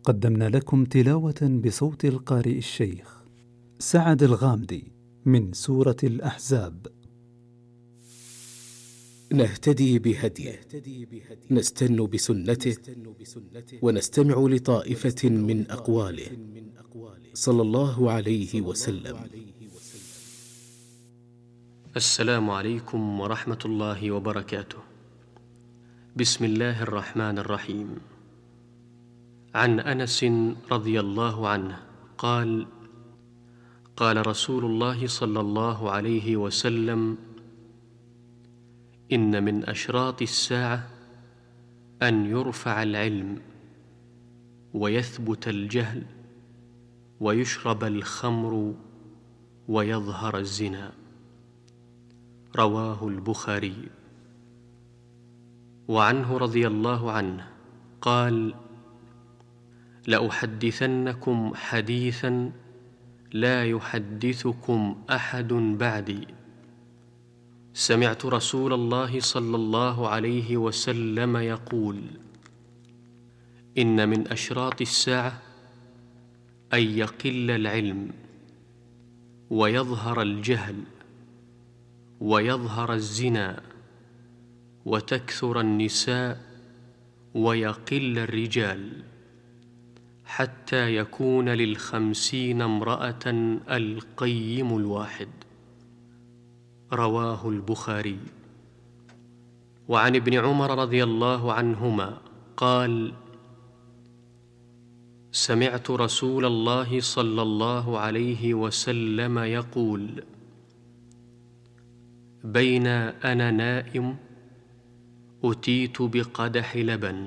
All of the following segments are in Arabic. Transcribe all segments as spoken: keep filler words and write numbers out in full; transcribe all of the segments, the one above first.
قدمنا لكم تلاوة بصوت القارئ الشيخ سعد الغامدي من سورة الأحزاب. نهتدي بهديه، نستن بسنته، ونستمع لطائفة من أقواله صلى الله عليه وسلم. السلام عليكم ورحمة الله وبركاته. بسم الله الرحمن الرحيم. عن أنس رضي الله عنه قال: قال رسول الله صلى الله عليه وسلم: إن من أشراط الساعة أن يرفع العلم ويثبت الجهل ويشرب الخمر ويظهر الزنا. رواه البخاري. وعنه رضي الله عنه قال: لأحدثنكم حديثا لا يحدثكم أحد بعدي. سمعت رسول الله صلى الله عليه وسلم يقول: إن من أشراط الساعة أن يقل العلم ويظهر الجهل ويظهر الزنا وتكثر النساء ويقل الرجال، حتى يكون للخمسين امرأة القيم الواحد. رواه البخاري. وعن ابن عمر رضي الله عنهما قال: سمعت رسول الله صلى الله عليه وسلم يقول: بين أنا نائم أتيت بقدح لبن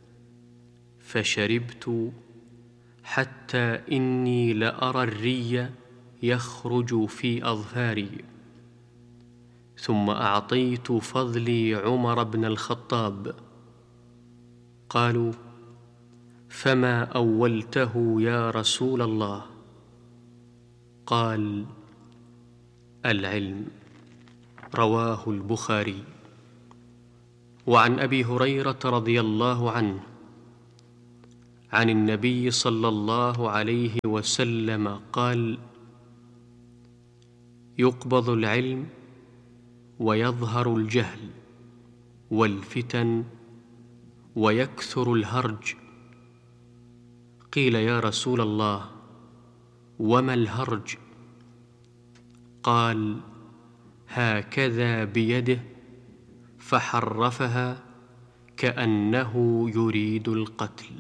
فشربت حتى إني لأرى الري يخرج في أظفاري، ثم أعطيت فضلي عمر بن الخطاب. قالوا: فما أولته يا رسول الله؟ قال: العلم. رواه البخاري. وعن أبي هريرة رضي الله عنه عن النبي صلى الله عليه وسلم قال: يقبض العلم ويظهر الجهل والفتن ويكثر الهرج. قيل: يا رسول الله، وما الهرج؟ قال: هكذا بيده فحرفها كأنه يريد القتل.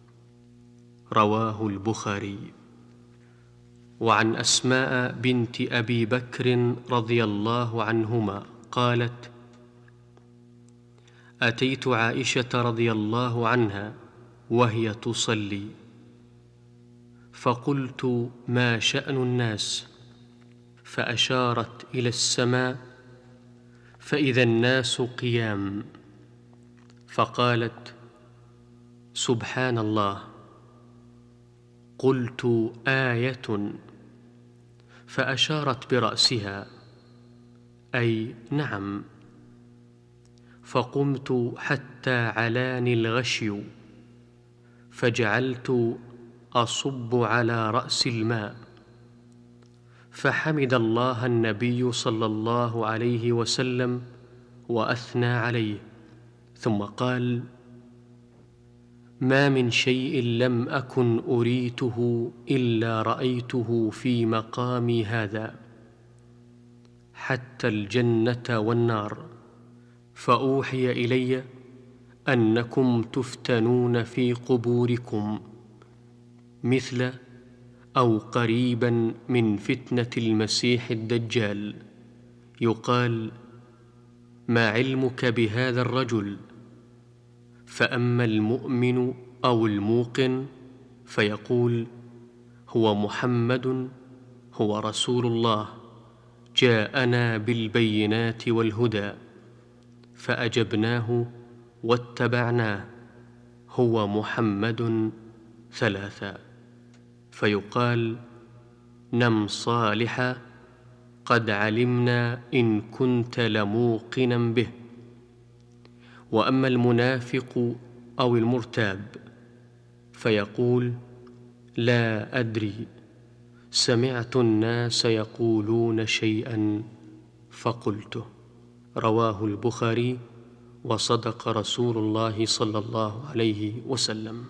رواه البخاري. وعن أسماء بنت أبي بكر رضي الله عنهما قالت: أتيت عائشة رضي الله عنها وهي تصلي، فقلت: ما شأن الناس؟ فأشارت إلى السماء فإذا الناس قيام، فقالت: سبحان الله. قلت: آية؟ فأشارت برأسها أي نعم. فقمت حتى علاني الغشي، فجعلت أصب على رأس الماء، فحمد الله النبي صلى الله عليه وسلم وأثنى عليه، ثم قال: ما من شيء لم أكن أريته إلا رأيته في مقامي هذا، حتى الجنة والنار. فأوحي إلي أنكم تفتنون في قبوركم مثل أو قريبا من فتنة المسيح الدجال. يقال: ما علمك بهذا الرجل؟ فأما المؤمن أو الموقن فيقول: هو محمد، هو رسول الله، جاءنا بالبينات والهدى، فأجبناه واتبعناه، هو محمد ثلاثا. فيقال: نم صالحا، قد علمنا إن كنت لموقنا به. وأما المنافق أو المرتاب فيقول: لا أدري، سمعت الناس يقولون شيئا فقلته. رواه البخاري، وصدق رسول الله صلى الله عليه وسلم.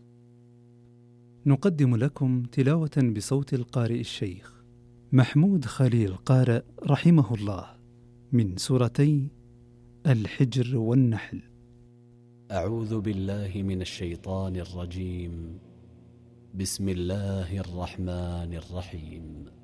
نقدم لكم تلاوة بصوت القارئ الشيخ محمود خليل قارئ رحمه الله من سورتي الحجر والنحل. أعوذ بالله من الشيطان الرجيم. بسم الله الرحمن الرحيم.